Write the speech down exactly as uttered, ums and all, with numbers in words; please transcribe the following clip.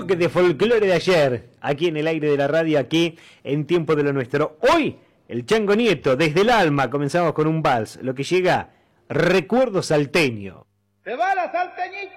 bloque de folclore de ayer, aquí en el aire de la radio, aquí en Tiempo de lo Nuestro. Hoy, el Chango Nieto, desde el alma, comenzamos con un vals, lo que llega, Recuerdo Salteño. ¡Se va la salteñita!